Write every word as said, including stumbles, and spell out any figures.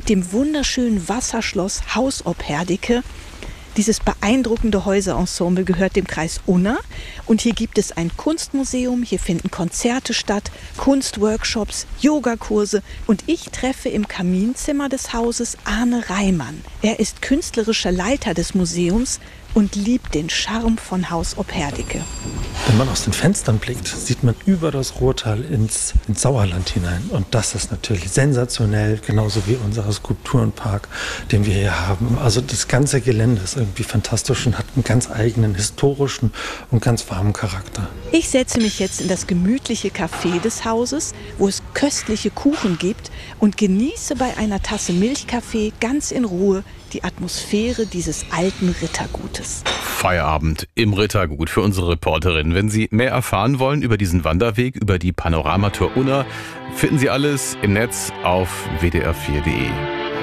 dem wunderschönen Wasserschloss Haus ob Herdecke. Dieses beeindruckende Häuserensemble gehört dem Kreis Unna und hier gibt es ein Kunstmuseum, hier finden Konzerte statt, Kunstworkshops, Yogakurse und ich treffe im Kaminzimmer des Hauses Arne Reimann. Er ist künstlerischer Leiter des Museums und liebt den Charme von Haus ob Herdecke. Wenn man aus den Fenstern blickt, sieht man über das Ruhrtal ins, ins Sauerland hinein. Und das ist natürlich sensationell, genauso wie unser Skulpturenpark, den wir hier haben. Also das ganze Gelände ist irgendwie fantastisch und hat einen ganz eigenen historischen und ganz warmen Charakter. Ich setze mich jetzt in das gemütliche Café des Hauses, wo es köstliche Kuchen gibt und genieße bei einer Tasse Milchkaffee ganz in Ruhe die Atmosphäre dieses alten Rittergutes. Feierabend im Rittergut für unsere Reporterin. Wenn Sie mehr erfahren wollen über diesen Wanderweg, über die Panoramatour Unna, finden Sie alles im Netz auf w d r vier punkt d e.